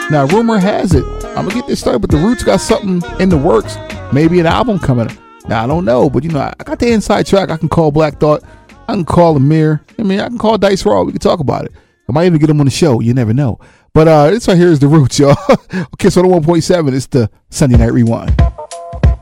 Now, rumor has it, I'm going to get this started, but the Roots got something in the works. Maybe an album coming up. Now, I don't know, but, I got the inside track. I can call Black Thought. I can call Amir. I can call Dice Raw. We can talk about it. I might even get him on the show. You never know. But this right here is the Roots, y'all. Okay, so the 1.7, it's the Sunday Night Rewind.